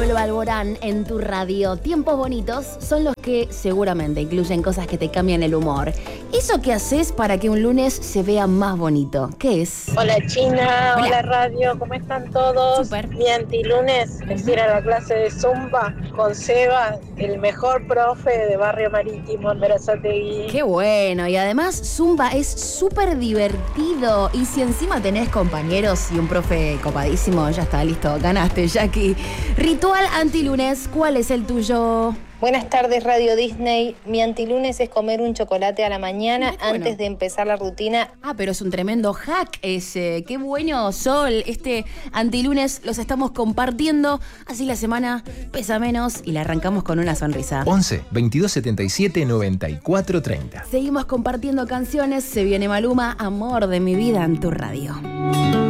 Pablo Alborán en tu radio. Tiempos bonitos son los que seguramente incluyen cosas que te cambian el humor. ¿Eso qué haces para que un lunes se vea más bonito? ¿Qué es? Hola China, hola radio, ¿cómo están todos? Súper. Mi antilunes es ir a la clase de Zumba con Seba, el mejor profe de Barrio Marítimo en Berazategui. Qué bueno, y además Zumba es súper divertido. Y si encima tenés compañeros y un profe copadísimo, ya está, listo, ganaste, Jackie. Ritual antilunes, ¿cuál es el tuyo? Buenas tardes, Radio Disney. Mi antilunes es comer un chocolate a la mañana antes de empezar la rutina. Ah, pero es un tremendo hack ese. Qué bueno, Sol. Este antilunes los estamos compartiendo. Así la semana pesa menos y la arrancamos con una sonrisa. 11 22 77 94 30. Seguimos compartiendo canciones. Se viene Maluma, Amor de mi vida en tu radio.